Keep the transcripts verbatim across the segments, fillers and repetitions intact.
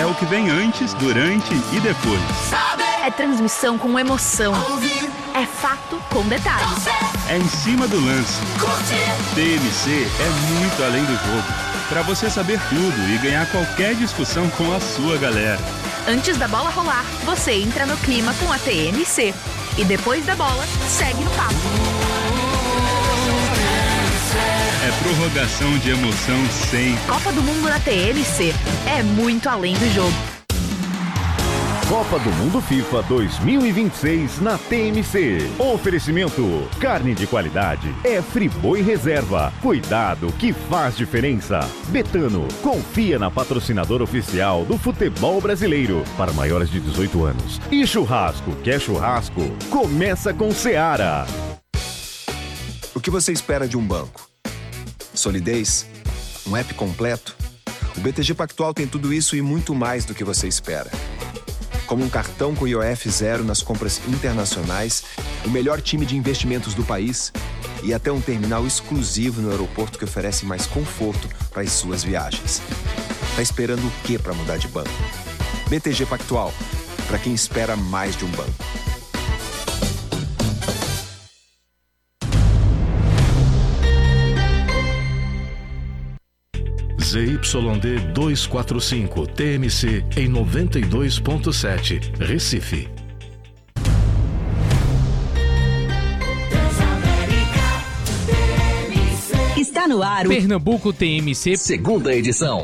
o que vem antes, durante e depois. É transmissão com emoção. É fato com detalhes. É em cima do lance. T M C é muito além do jogo. Para você saber tudo e ganhar qualquer discussão com a sua galera. Antes da bola rolar, você entra no clima com a T M C. E depois da bola, segue no papo. É prorrogação de emoção sem. Copa do Mundo na T M C. É muito além do jogo. Copa do Mundo FIFA dois mil e vinte e seis na T M C. Oferecimento: carne de qualidade é Friboi Reserva. Cuidado que faz diferença. Betano, confia na patrocinadora oficial do futebol brasileiro para maiores de dezoito anos. E churrasco, quer churrasco? Começa com Seara. O que você espera de um banco? Solidez? Um app completo? O B T G Pactual tem tudo isso e muito mais do que você espera. Como um cartão com I O F zero nas compras internacionais, o melhor time de investimentos do país e até um terminal exclusivo no aeroporto que oferece mais conforto para as suas viagens. Tá esperando o quê para mudar de banco? B T G Pactual, para quem espera mais de um banco. Z Y D duzentos e quarenta e cinco T M C em noventa e dois ponto sete, Recife. Está no ar o Pernambuco T M C, segunda edição.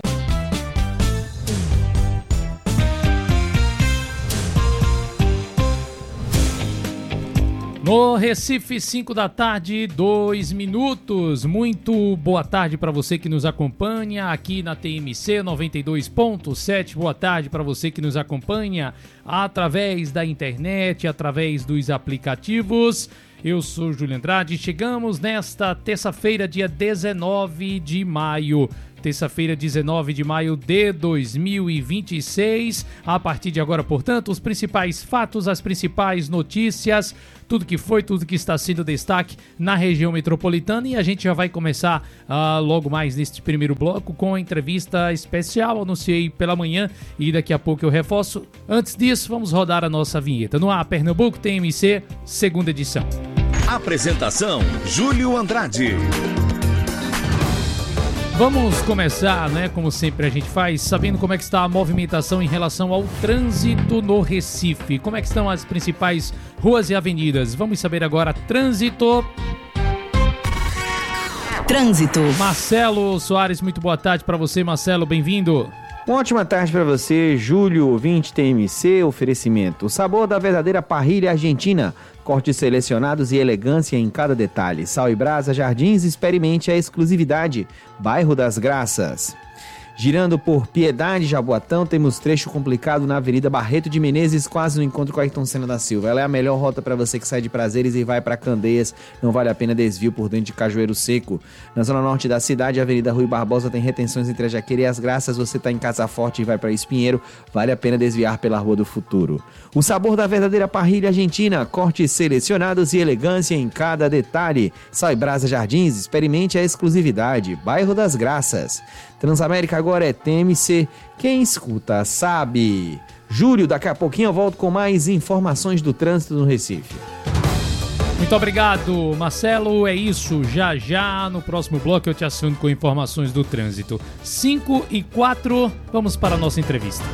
No Recife, cinco da tarde, dois minutos. Muito boa tarde para você que nos acompanha aqui na T M C noventa e dois ponto sete. Boa tarde para você que nos acompanha através da internet, através dos aplicativos. Eu sou Júlio Andrade e chegamos nesta terça-feira, dia dezenove de maio. Terça-feira, dezenove de maio de dois mil e vinte e seis. A partir de agora, portanto, os principais fatos, as principais notícias, tudo que foi, tudo que está sendo destaque na região metropolitana. E a gente já vai começar uh, logo mais neste primeiro bloco com a entrevista especial. Anunciei pela manhã e daqui a pouco eu reforço. Antes disso, vamos rodar a nossa vinheta. No ar, Pernambuco T M C, segunda edição. Apresentação: Júlio Andrade. Vamos começar, né, como sempre a gente faz, sabendo como é que está a movimentação em relação ao trânsito no Recife. Como é que estão as principais ruas e avenidas? Vamos saber agora, trânsito. Trânsito. Marcelo Soares, muito boa tarde para você, Marcelo, bem-vindo. Uma ótima tarde para você, Júlio, ouvinte T M C, oferecimento. O sabor da verdadeira parrilha argentina. Cortes selecionados e elegância em cada detalhe. Sal e Brasa Jardins, experimente a exclusividade. Bairro das Graças. Girando por Piedade, Jaboatão, temos trecho complicado na Avenida Barreto de Menezes, quase no encontro com a Ayrton Senna da Silva. Ela é a melhor rota para você que sai de Prazeres e vai para Candeias. Não vale a pena desvio por dentro de Cajueiro Seco. Na zona norte da cidade, a Avenida Rui Barbosa tem retenções entre a Jaqueira e as Graças. Você está em Casa Forte e vai para Espinheiro. Vale a pena desviar pela Rua do Futuro. O sabor da verdadeira parrilha argentina. Cortes selecionados e elegância em cada detalhe. Sal e Brasa Jardins, experimente a exclusividade. Bairro das Graças. Transamérica agora é T M C, quem escuta sabe. Júlio, daqui a pouquinho eu volto com mais informações do trânsito no Recife. Muito obrigado, Marcelo. É isso, já já no próximo bloco eu te aciono com informações do trânsito. cinco e quatro, vamos para a nossa entrevista.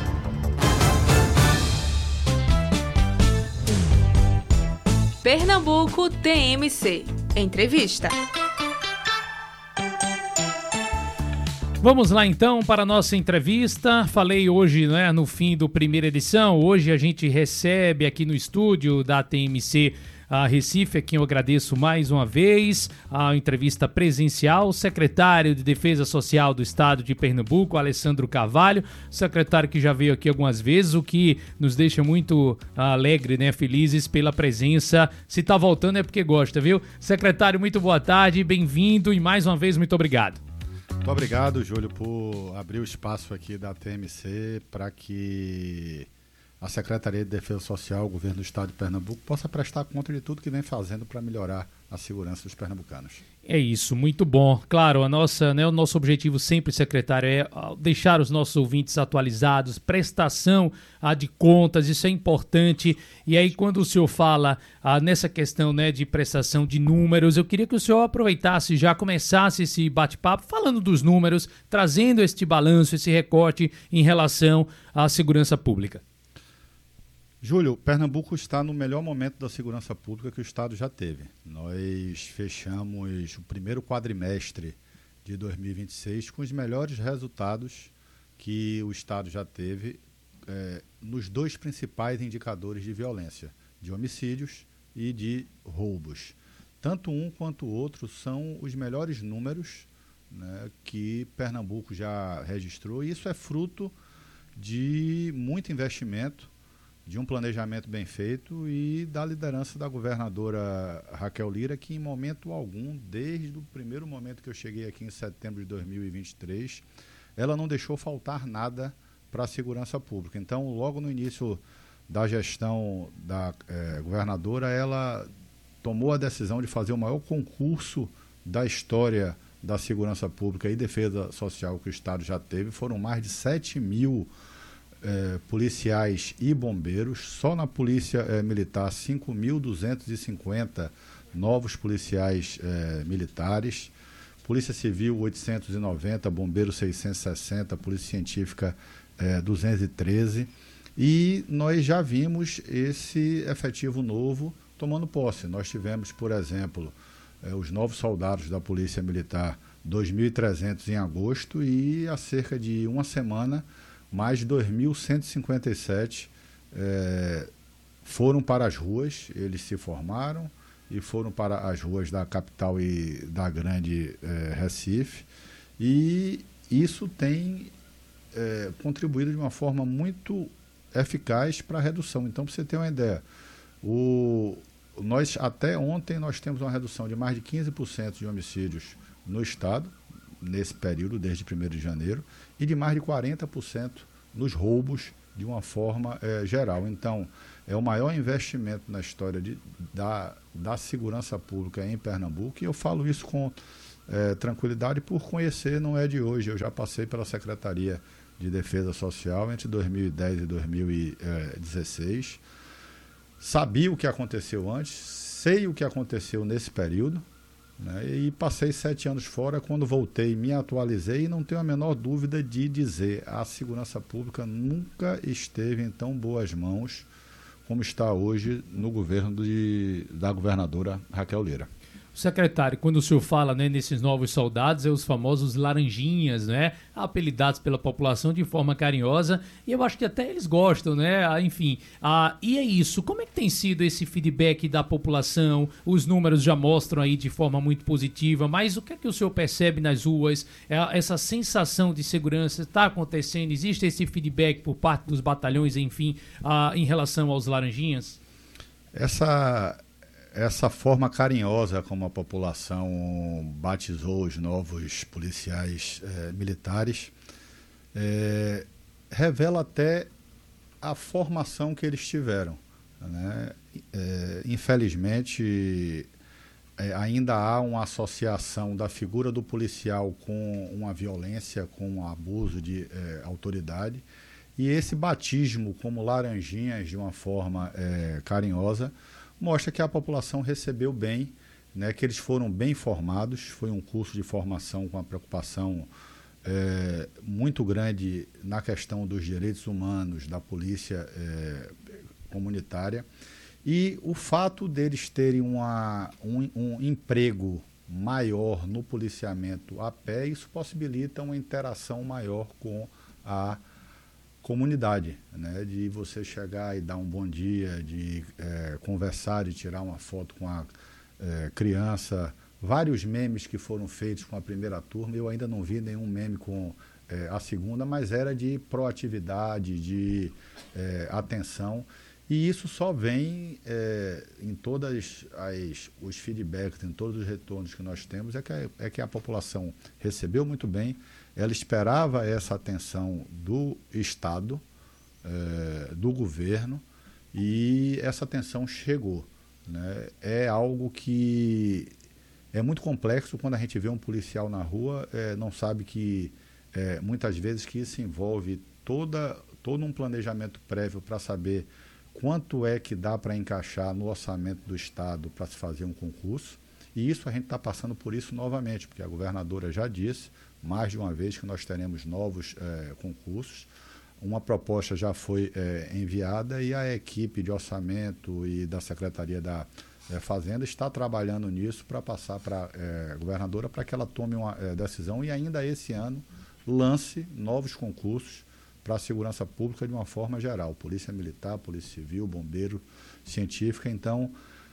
Pernambuco T M C, entrevista. Vamos lá então para a nossa entrevista. Falei hoje, né, no fim do primeira edição. Hoje a gente recebe aqui no estúdio da T M C a Recife, a quem eu agradeço mais uma vez, a entrevista presencial, o secretário de Defesa Social do Estado de Pernambuco, Alessandro Carvalho, secretário que já veio aqui algumas vezes, o que nos deixa muito alegre, né, felizes pela presença. Se tá voltando é porque gosta, viu? Secretário, muito boa tarde, bem-vindo e mais uma vez muito obrigado. Muito obrigado, Júlio, por abrir o espaço aqui da T M C para que a Secretaria de Defesa Social, o Governo do Estado de Pernambuco, possa prestar conta de tudo que vem fazendo para melhorar a segurança dos pernambucanos. É isso, muito bom. Claro, a nossa, né, o nosso objetivo sempre, secretário, é deixar os nossos ouvintes atualizados, prestação ah, de contas, isso é importante. E aí, quando o senhor fala ah, nessa questão, né, de prestação de números, eu queria que o senhor aproveitasse, já começasse esse bate-papo falando dos números, trazendo este balanço, esse recorte em relação à segurança pública. Júlio, Pernambuco está no melhor momento da segurança pública que o Estado já teve. Nós fechamos o primeiro quadrimestre de dois mil e vinte e seis com os melhores resultados que o Estado já teve eh, nos dois principais indicadores de violência, de homicídios e de roubos. Tanto um quanto o outro são os melhores números, né, que Pernambuco já registrou, e isso é fruto de muito investimento, de um planejamento bem feito e da liderança da governadora Raquel Lira, que em momento algum, desde o primeiro momento que eu cheguei aqui em setembro de dois mil e vinte e três, ela não deixou faltar nada para a segurança pública. Então, logo no início da gestão da eh, governadora, ela tomou a decisão de fazer o maior concurso da história da segurança pública e defesa social que o Estado já teve. Foram mais de sete mil Eh, policiais e bombeiros. Só na polícia eh, militar, cinco mil duzentos e cinquenta novos policiais eh, militares, polícia civil oitocentos e noventa, bombeiros seiscentos e sessenta, polícia científica eh, duzentos e treze, e nós já vimos esse efetivo novo tomando posse. Nós tivemos, por exemplo, eh, os novos soldados da polícia militar, dois mil e trezentos em agosto, e há cerca de uma semana mais de dois mil cento e cinquenta e sete eh, foram para as ruas. Eles se formaram e foram para as ruas da capital e da grande eh, Recife, e isso tem eh, contribuído de uma forma muito eficaz para a redução. Então, para você ter uma ideia, o, nós, até ontem nós temos uma redução de mais de quinze por cento de homicídios no Estado, nesse período, desde primeiro de janeiro, e de mais de quarenta por cento nos roubos, de uma forma eh, geral. Então, é o maior investimento na história de, da, da segurança pública em Pernambuco, e eu falo isso com eh, tranquilidade por conhecer, não é de hoje. Eu já passei pela Secretaria de Defesa Social entre dois mil e dez e dois mil e dezesseis, sabia o que aconteceu antes, sei o que aconteceu nesse período, né, e passei sete anos fora. Quando voltei, me atualizei e não tenho a menor dúvida de dizer: a segurança pública nunca esteve em tão boas mãos como está hoje no governo de, da governadora Raquel Lira. Secretário, quando o senhor fala, né, nesses novos soldados, é os famosos laranjinhas, né, apelidados pela população de forma carinhosa, e eu acho que até eles gostam, né, ah, enfim, ah, e é isso. Como é que tem sido esse feedback da população? Os números já mostram aí de forma muito positiva, mas o que é que o senhor percebe nas ruas? É, essa sensação de segurança está acontecendo? Existe esse feedback por parte dos batalhões, enfim, ah, em relação aos laranjinhas? Essa... Essa forma carinhosa como a população batizou os novos policiais eh, militares eh, revela até a formação que eles tiveram, né? Eh, infelizmente, eh, ainda há uma associação da figura do policial com uma violência, com um abuso de eh, autoridade, e esse batismo como laranjinhas de uma forma eh, carinhosa mostra que a população recebeu bem, né, que eles foram bem formados. Foi um curso de formação com uma preocupação é, muito grande na questão dos direitos humanos, da polícia é, comunitária. E o fato deles terem uma, um, um emprego maior no policiamento a pé, isso possibilita uma interação maior com a comunidade, né? De você chegar e dar um bom dia, de é, conversar, de tirar uma foto com a é, criança. Vários memes que foram feitos com a primeira turma, eu ainda não vi nenhum meme com é, a segunda, mas era de proatividade, de é, atenção, e isso só vem é, em todas as os feedbacks, em todos os retornos que nós temos, é que, a, é que a população recebeu muito bem. Ela esperava essa atenção do Estado, eh, do governo, e essa atenção chegou, né, é algo que é muito complexo. Quando a gente vê um policial na rua, é, não sabe que é, muitas vezes que isso envolve toda, todo um planejamento prévio para saber quanto é que dá para encaixar no orçamento do Estado para se fazer um concurso. E isso a gente está passando por isso novamente, porque a governadora já disse mais de uma vez que nós teremos novos é, concursos. Uma proposta já foi é, enviada e a equipe de orçamento e da Secretaria da é, Fazenda está trabalhando nisso para passar para a é, governadora para que ela tome uma é, decisão e ainda esse ano lance novos concursos para a segurança pública de uma forma geral. Polícia Militar, Polícia Civil, Bombeiro, Científica. Então,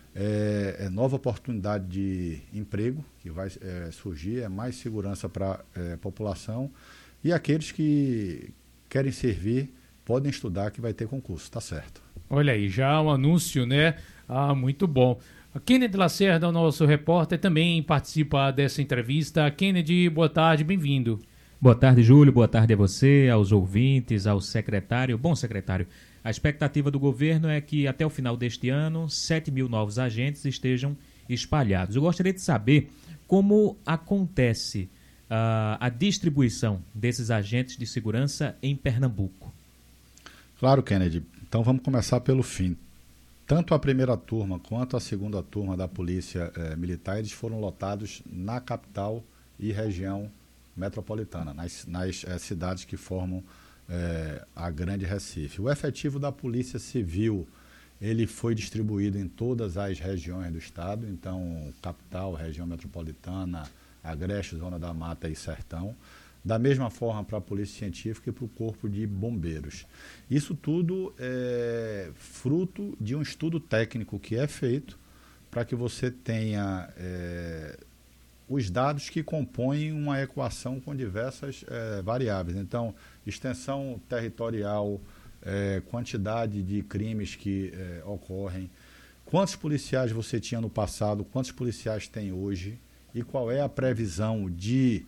é, é nova oportunidade de emprego que vai é, surgir, é mais segurança para é, a população e aqueles que querem servir podem estudar que vai ter concurso, tá certo. Olha aí, já um anúncio, né? Ah, muito bom. A Kennedy Lacerda, o nosso repórter, também participa dessa entrevista. Kennedy, boa tarde, bem-vindo. Boa tarde, Júlio. Boa tarde a você, aos ouvintes, ao secretário. Bom, secretário, a expectativa do governo é que até o final deste ano, sete mil novos agentes estejam espalhados. Eu gostaria de saber como acontece uh, a distribuição desses agentes de segurança em Pernambuco. Claro, Kennedy. Então vamos começar pelo fim. Tanto a primeira turma quanto a segunda turma da Polícia eh, Militar, eles foram lotados na capital e região metropolitana, nas, nas eh, cidades que formam eh, a Grande Recife. O efetivo da Polícia Civil, ele foi distribuído em todas as regiões do estado, então capital, região metropolitana, Agreste, Zona da Mata e Sertão. Da mesma forma para a Polícia Científica e para o Corpo de Bombeiros. Isso tudo é fruto de um estudo técnico que é feito para que você tenha é, os dados que compõem uma equação com diversas é, variáveis. Então, extensão territorial, é, quantidade de crimes que é, ocorrem, quantos policiais você tinha no passado, quantos policiais tem hoje e qual é a previsão de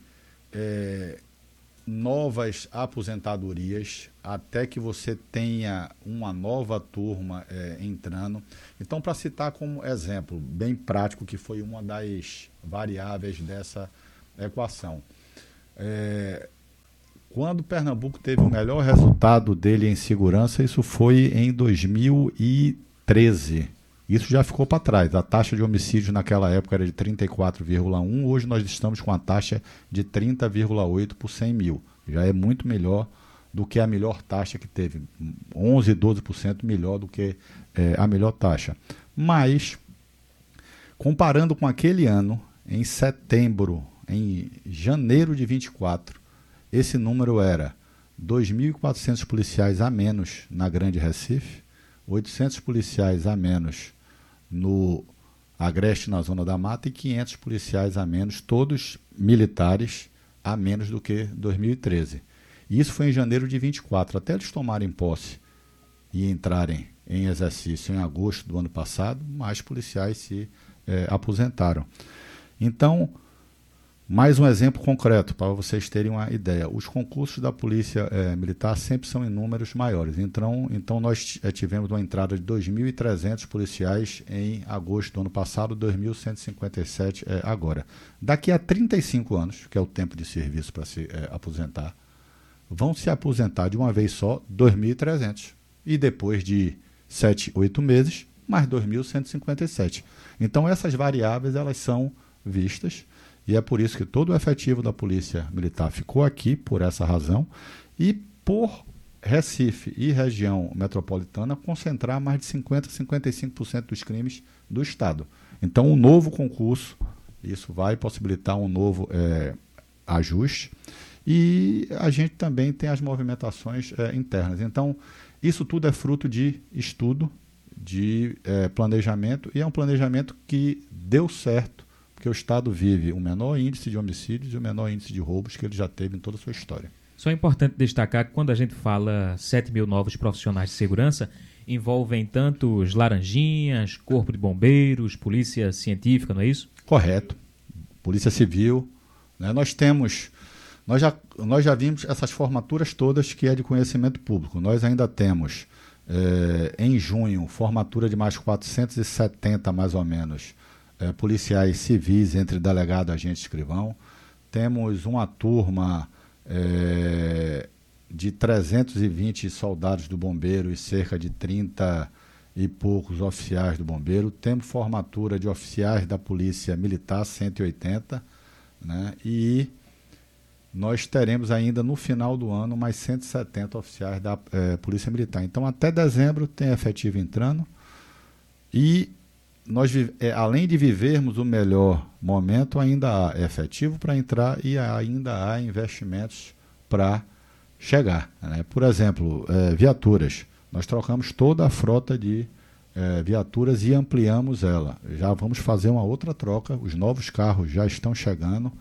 é, novas aposentadorias até que você tenha uma nova turma é, entrando. Então, para citar como exemplo bem prático, que foi uma das variáveis dessa equação, é, quando Pernambuco teve o melhor resultado dele em segurança, isso foi em dois mil e treze. Isso já ficou para trás. A taxa de homicídios naquela época era de trinta e quatro vírgula um, hoje nós estamos com a taxa de trinta vírgula oito por cem mil. Já é muito melhor do que a melhor taxa que teve, onze, doze por cento melhor do que é, a melhor taxa. Mas, comparando com aquele ano, em setembro, em janeiro de vinte e quatro, esse número era dois mil e quatrocentos policiais a menos na Grande Recife, oitocentos policiais a menos no Agreste, na Zona da Mata, e quinhentos policiais a menos, todos militares, a menos do que dois mil e treze. E isso foi em janeiro de vinte e quatro. Até eles tomarem posse e entrarem em exercício em agosto do ano passado, mais policiais se é, aposentaram. Então, mais um exemplo concreto, para vocês terem uma ideia. Os concursos da Polícia é, Militar sempre são em números maiores. Então, então nós é, tivemos uma entrada de dois mil e trezentos policiais em agosto do ano passado, dois mil cento e cinquenta e sete é, agora. Daqui a trinta e cinco anos, que é o tempo de serviço para se é, aposentar, vão se aposentar de uma vez só dois mil e trezentos. E depois de sete, oito meses, mais dois mil cento e cinquenta e sete. Então, essas variáveis elas são vistas. E é por isso que todo o efetivo da Polícia Militar ficou aqui, por essa razão, e por Recife e região metropolitana concentrar mais de cinquenta por cento, cinquenta e cinco por cento dos crimes do Estado. Então, um novo concurso, isso vai possibilitar um novo é, ajuste, e a gente também tem as movimentações é, internas. Então, isso tudo é fruto de estudo, de é, planejamento, e é um planejamento que deu certo, porque o Estado vive o menor índice de homicídios e o menor índice de roubos que ele já teve em toda a sua história. Só é importante destacar que quando a gente fala sete mil novos profissionais de segurança, envolvem tanto os laranjinhas, Corpo de Bombeiros, Polícia Científica, não é isso? Correto. Polícia Civil. Né? Nós temos, nós já, nós já vimos essas formaturas todas que é de conhecimento público. Nós ainda temos É, em junho, formatura de mais quatrocentos e setenta, mais ou menos, é, policiais civis entre delegado, agente e escrivão. Temos uma turma é, de trezentos e vinte soldados do bombeiro e cerca de trinta e poucos oficiais do bombeiro. Temos formatura de oficiais da polícia militar, cento e oitenta, né? E nós teremos ainda no final do ano mais cento e setenta oficiais da é, polícia militar. Então até dezembro tem efetivo entrando e nós, é, além de vivermos o melhor momento, ainda há efetivo para entrar e ainda há investimentos para chegar, né? Por exemplo, é, viaturas. Nós trocamos toda a frota de é, viaturas e ampliamos ela. Já vamos fazer uma outra troca. Os novos carros já estão chegando.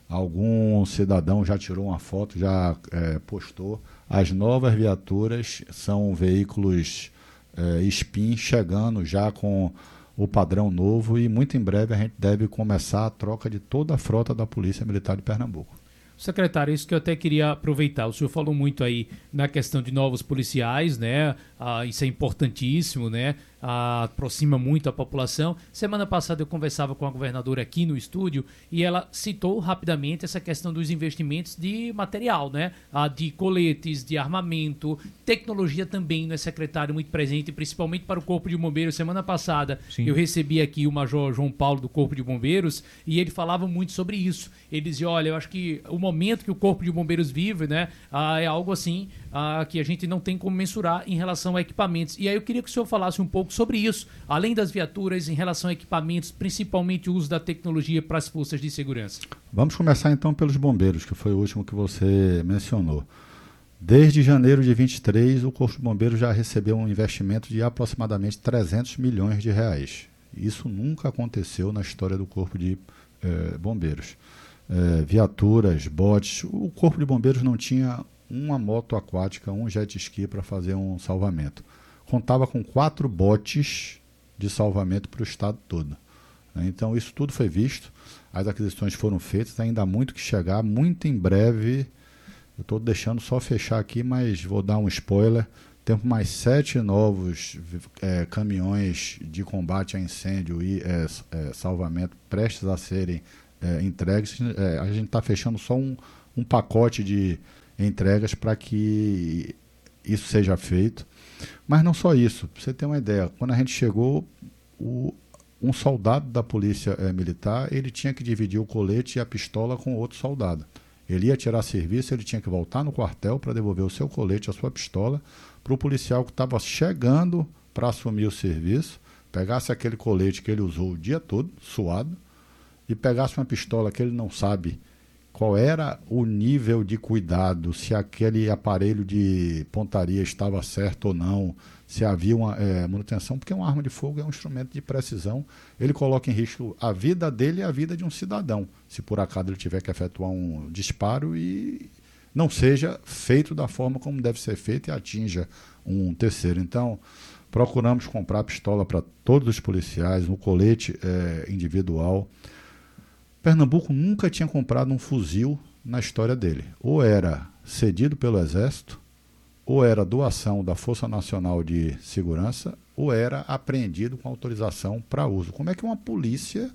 Algum cidadão já tirou uma foto, já é, postou. As novas viaturas são veículos é, Spin chegando já com o padrão novo e muito em breve a gente deve começar a troca de toda a frota da Polícia Militar de Pernambuco. Secretário, isso que eu até queria aproveitar. O senhor falou muito aí na questão de novos policiais, né? Ah, isso é importantíssimo, né? Ah, aproxima muito a população. Semana passada eu conversava com a governadora aqui no estúdio e ela citou rapidamente essa questão dos investimentos de material, né? Ah, de coletes, de armamento, tecnologia também, né, secretário? Muito presente, principalmente para o Corpo de Bombeiros. Semana passada Sim. eu recebi aqui o Major João Paulo do Corpo de Bombeiros e ele falava muito sobre isso. Ele dizia, olha, eu acho que o momento que o Corpo de Bombeiros vive, né, ah, é algo assim ah, que a gente não tem como mensurar em relação a equipamentos. E aí eu queria que o senhor falasse um pouco sobre isso, além das viaturas, em relação a equipamentos, principalmente o uso da tecnologia para as forças de segurança. Vamos começar então pelos bombeiros, que foi o último que você mencionou. Desde janeiro de vinte e três, o Corpo de Bombeiros já recebeu um investimento de aproximadamente trezentos milhões de reais. Isso nunca aconteceu na história do Corpo de eh, Bombeiros. Eh, viaturas, botes, o Corpo de Bombeiros não tinha uma moto aquática, um jet ski para fazer um salvamento. Contava com quatro botes de salvamento para o estado todo. Então isso tudo foi visto, as aquisições foram feitas, ainda há muito que chegar, muito em breve. Eu estou deixando só fechar aqui, mas vou dar um spoiler. Temos mais sete novos é, caminhões de combate a incêndio e é, é, salvamento prestes a serem é, entregues. É, a gente está fechando só um, um pacote de entregas para que isso seja feito. Mas não só isso, para você ter uma ideia, quando a gente chegou, o, um soldado da polícia é, militar, ele tinha que dividir o colete e a pistola com outro soldado. Ele ia tirar serviço, ele tinha que voltar no quartel para devolver o seu colete, a sua pistola, para o policial que estava chegando para assumir o serviço, pegasse aquele colete que ele usou o dia todo, suado, e pegasse uma pistola que ele não sabe qual era o nível de cuidado, se aquele aparelho de pontaria estava certo ou não, se havia uma é, manutenção, porque uma arma de fogo é um instrumento de precisão, ele coloca em risco a vida dele e a vida de um cidadão, se por acaso ele tiver que efetuar um disparo e não seja feito da forma como deve ser feito e atinja um terceiro. Então, procuramos comprar pistola para todos os policiais, um colete é, individual. Pernambuco nunca tinha comprado um fuzil na história dele. Ou era cedido pelo Exército, ou era doação da Força Nacional de Segurança, ou era apreendido com autorização para uso. Como é que uma polícia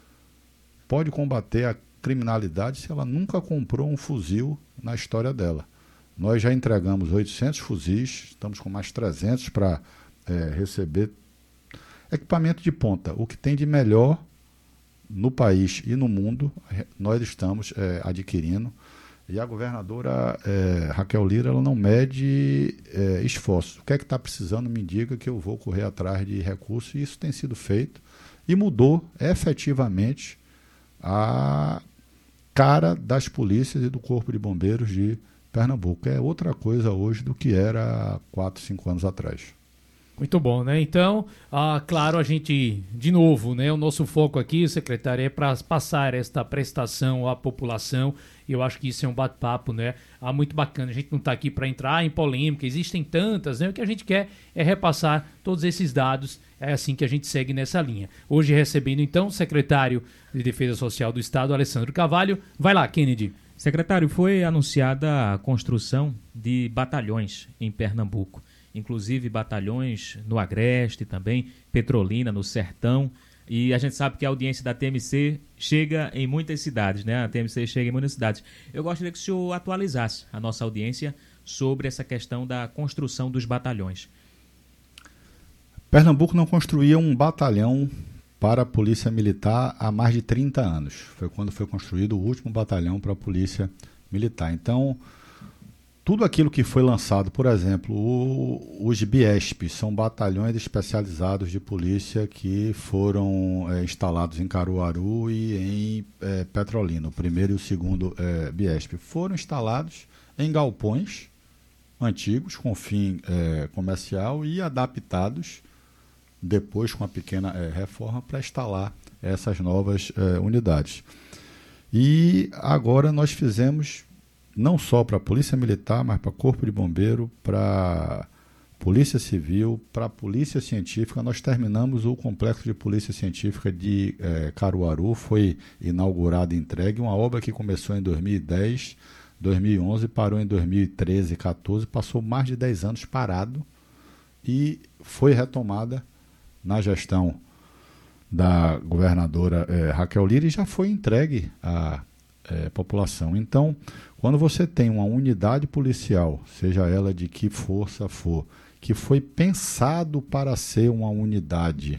pode combater a criminalidade se ela nunca comprou um fuzil na história dela? Nós já entregamos oitocentos fuzis, estamos com mais trezentos para é, receber equipamento de ponta. O que tem de melhor no país e no mundo, nós estamos é, adquirindo. E a governadora é, Raquel Lira, ela não mede é, esforços. O que é que está precisando, me diga que eu vou correr atrás de recursos. E isso tem sido feito e mudou efetivamente a cara das polícias e do Corpo de Bombeiros de Pernambuco. É outra coisa hoje do que era há quatro, cinco anos atrás. Muito bom, né? Então, ah, claro, a gente, de novo, né? O nosso foco aqui, secretário, é para passar esta prestação à população. E eu acho que isso é um bate-papo, né? Ah, muito bacana. A gente não está aqui para entrar em polêmica, existem tantas, né? O que a gente quer é repassar todos esses dados. É assim que a gente segue nessa linha. Hoje recebendo, então, o secretário de Defesa Social do Estado, Alessandro Carvalho. Vai lá, Kennedy. Secretário, foi anunciada a construção de batalhões em Pernambuco. inclusive batalhões no Agreste também, Petrolina, no Sertão. E a gente sabe que a audiência da T M C chega em muitas cidades, né? A T M C chega em muitas cidades. Eu gostaria que o senhor atualizasse a nossa audiência sobre essa questão da construção dos batalhões. Pernambuco não construía um batalhão para a Polícia Militar há mais de trinta anos. Foi quando foi construído o último batalhão para a Polícia Militar. Então, tudo aquilo que foi lançado, por exemplo, o, os BIESP, são batalhões especializados de polícia que foram é, instalados em Caruaru e em é, Petrolina. O primeiro e o segundo é, BIESP foram instalados em galpões antigos, com fim é, comercial, e adaptados depois com uma pequena é, reforma para instalar essas novas é, unidades. E agora nós fizemos não só para a Polícia Militar, mas para Corpo de Bombeiro, para Polícia Civil, para a Polícia Científica. Nós terminamos o Complexo de Polícia Científica de eh, Caruaru, foi inaugurado e entregue, uma obra que começou em dois mil e dez, dois mil e onze, parou em dois mil e treze, dois mil e quatorze, passou mais de dez anos parado e foi retomada na gestão da governadora eh, Raquel Lira e já foi entregue à eh, população. Então, quando você tem uma unidade policial, seja ela de que força for, que foi pensado para ser uma unidade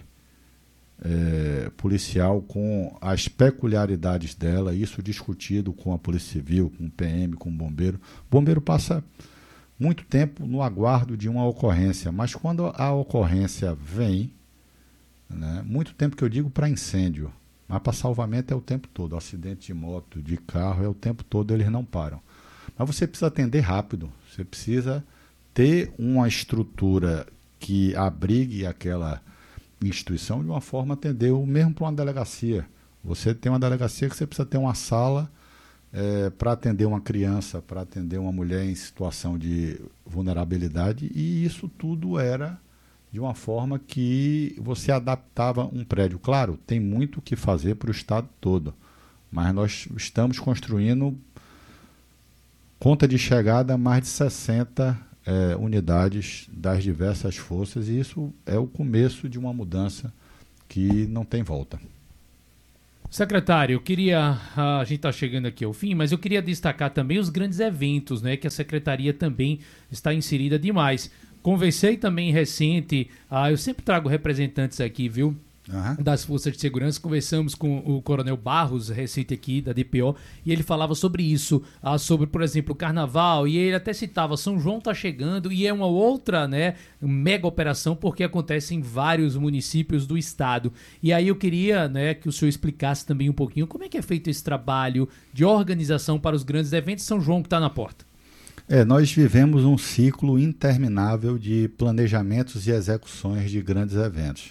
é, policial com as peculiaridades dela, isso discutido com a Polícia Civil, com o P M, com o bombeiro. O bombeiro passa muito tempo no aguardo de uma ocorrência, mas quando a ocorrência vem, né, muito tempo que eu digo para incêndio, mas para salvamento é o tempo todo, acidente de moto, de carro, é o tempo todo, eles não param. Mas você precisa atender rápido, você precisa ter uma estrutura que abrigue aquela instituição de uma forma a atender o mesmo para uma delegacia. Você tem uma delegacia que você precisa ter uma sala é, para atender uma criança, para atender uma mulher em situação de vulnerabilidade, e isso tudo era de uma forma que você adaptava um prédio. Claro, tem muito o que fazer para o estado todo, mas nós estamos construindo, conta de chegada, mais de sessenta é, unidades das diversas forças, e isso é o começo de uma mudança que não tem volta. Secretário, eu queria, a gente está chegando aqui ao fim, mas eu queria destacar também os grandes eventos, né, que a Secretaria também está inserida demais. Conversei também recente, ah, eu sempre trago representantes aqui, viu, uhum. das Forças de Segurança. Conversamos com o Coronel Barros, recente aqui da D P O, e ele falava sobre isso, ah, sobre, por exemplo, o Carnaval, e ele até citava, São João está chegando, e é uma outra, né, mega operação, porque acontece em vários municípios do estado. E aí eu queria, né, que o senhor explicasse também um pouquinho como é que é feito esse trabalho de organização para os grandes eventos. São João que está na porta. É, nós vivemos um ciclo interminável de planejamentos e execuções de grandes eventos.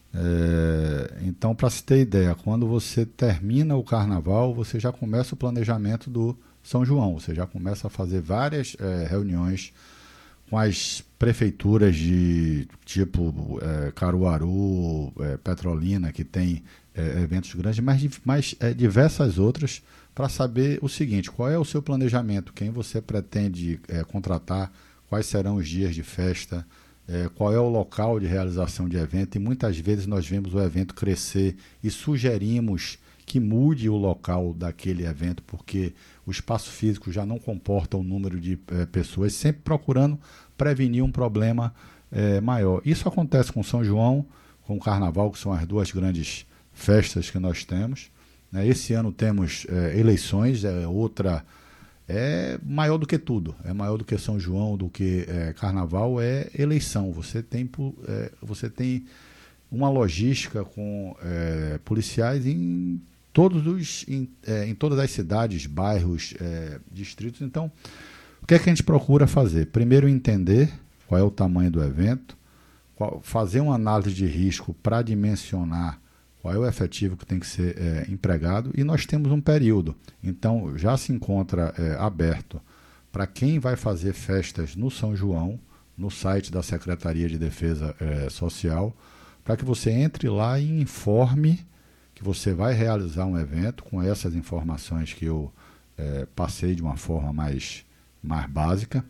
É, então, para se ter ideia, quando você termina o Carnaval, você já começa o planejamento do São João, você já começa a fazer várias é, reuniões com as prefeituras de tipo é, Caruaru, é, Petrolina, que tem é, eventos grandes, mas, mas é, diversas outras, para saber o seguinte: qual é o seu planejamento, quem você pretende é, contratar, quais serão os dias de festa, é, qual é o local de realização de evento, e muitas vezes nós vemos o evento crescer e sugerimos que mude o local daquele evento, porque o espaço físico já não comporta o número de é, pessoas, sempre procurando prevenir um problema é, maior. Isso acontece com São João, com o Carnaval, que são as duas grandes festas que nós temos. Esse ano temos é, eleições, é outra, é maior do que tudo, é maior do que São João, do que é, Carnaval, é eleição. Você tem, é, você tem uma logística com é, policiais em, todos os, em, é, em todas as cidades, bairros, é, distritos. Então, o que é que a gente procura fazer? Primeiro, entender qual é o tamanho do evento, qual, fazer uma análise de risco para dimensionar qual é o efetivo que tem que ser é, empregado, e nós temos um período. Então, já se encontra é, aberto para quem vai fazer festas no São João, no site da Secretaria de Defesa é, Social, para que você entre lá e informe que você vai realizar um evento com essas informações que eu é, passei de uma forma mais, mais básica,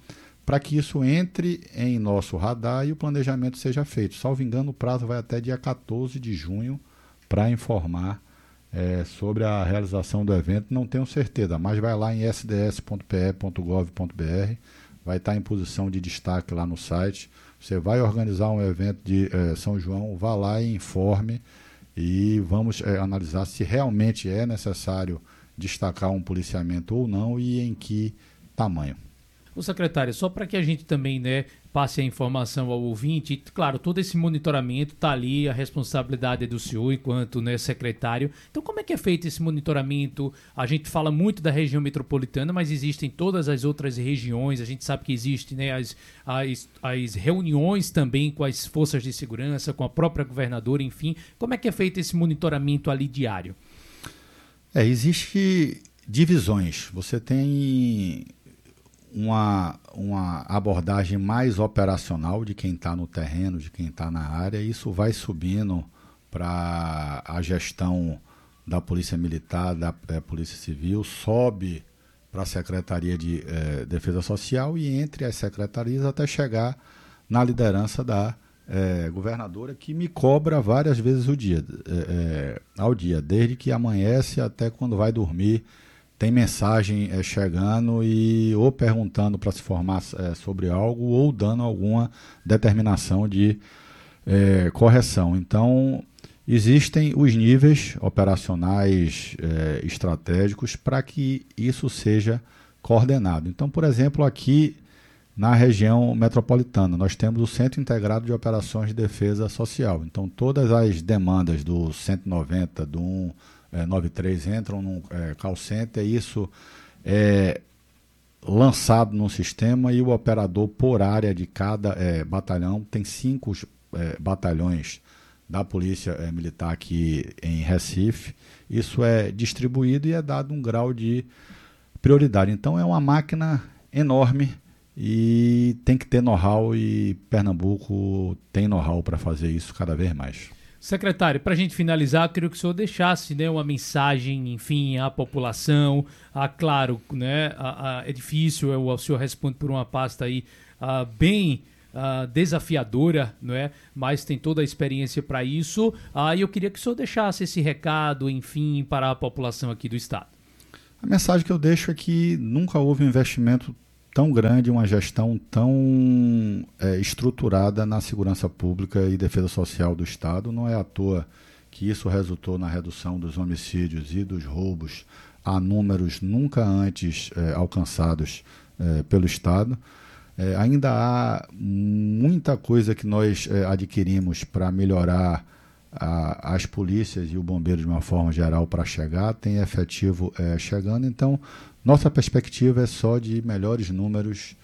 para que isso entre em nosso radar e o planejamento seja feito. Salvo engano, o prazo vai até dia quatorze de junho para informar é, sobre a realização do evento. Não tenho certeza, mas vai lá em s d s ponto p e ponto gov ponto b r, vai estar em posição de destaque lá no site. Você vai organizar um evento de é, São João, vá lá e informe e vamos é, analisar se realmente é necessário destacar um policiamento ou não e em que tamanho. O secretário, só para que a gente também, né, passe a informação ao ouvinte, claro, todo esse monitoramento está ali, a responsabilidade é do senhor enquanto, né, secretário. Então, como é que é feito esse monitoramento? A gente fala muito da região metropolitana, mas existem todas as outras regiões, a gente sabe que existem, né, as, as, as reuniões também com as forças de segurança, com a própria governadora, enfim. Como é que é feito esse monitoramento ali diário? É, existe divisões. Você tem uma, uma abordagem mais operacional de quem está no terreno, de quem está na área. Isso vai subindo para a gestão da Polícia Militar, da é, Polícia Civil, sobe para a Secretaria de é, Defesa Social e entre as secretarias até chegar na liderança da É, governadora, que me cobra várias vezes o dia, é, é, ao dia, desde que amanhece até quando vai dormir, tem mensagem é, chegando e ou perguntando para se formar é, sobre algo ou dando alguma determinação de é, correção. Então, existem os níveis operacionais é, estratégicos para que isso seja coordenado. Então, por exemplo, aqui na região metropolitana, nós temos o Centro Integrado de Operações de Defesa Social. Então, todas as demandas do cento e noventa, do cento e noventa e três entram no é, call center, isso é lançado no sistema e o operador por área de cada é, batalhão, tem cinco é, batalhões da Polícia é, Militar aqui em Recife, isso é distribuído e é dado um grau de prioridade. Então, é uma máquina enorme, e tem que ter know-how e Pernambuco tem know-how para fazer isso cada vez mais. Secretário, para a gente finalizar, eu queria que o senhor deixasse, né, uma mensagem, enfim, à população. Ah, claro, né, a, a, é difícil, é, o senhor responde por uma pasta aí ah, bem ah, desafiadora, não é? Mas tem toda a experiência para isso. Ah, e eu queria que o senhor deixasse esse recado, enfim, para a população aqui do estado. A mensagem que eu deixo é que nunca houve um investimento tão grande, uma gestão tão é, estruturada na segurança pública e defesa social do Estado. Não é à toa que isso resultou na redução dos homicídios e dos roubos a números nunca antes é, alcançados é, pelo Estado. É, ainda há muita coisa que nós é, adquirimos para melhorar a, as polícias e o bombeiro de uma forma geral para chegar, tem efetivo é, chegando, então nossa perspectiva é só de melhores números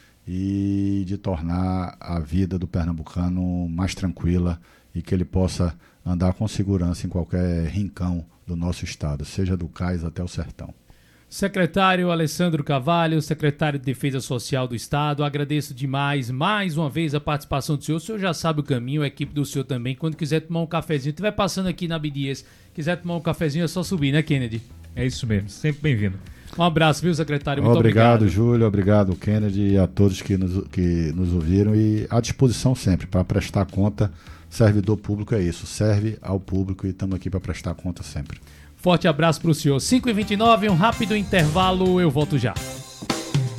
e de tornar a vida do pernambucano mais tranquila e que ele possa andar com segurança em qualquer rincão do nosso estado, seja do cais até o sertão. Secretário Alessandro Carvalho, secretário de Defesa Social do Estado, agradeço demais, mais uma vez, a participação do senhor. O senhor já sabe o caminho, a equipe do senhor também. Quando quiser tomar um cafezinho, estiver passando aqui na Abdias, quiser tomar um cafezinho, é só subir, né, Kennedy? É isso mesmo, sempre bem-vindo. Um abraço, viu, secretário? Muito obrigado. Obrigado, Júlio, obrigado, Kennedy, e a todos que nos, que nos ouviram e à disposição sempre para prestar conta. Servidor público é isso, serve ao público e estamos aqui para prestar conta sempre. Forte abraço para o senhor. cinco e vinte e nove, um rápido intervalo, eu volto já.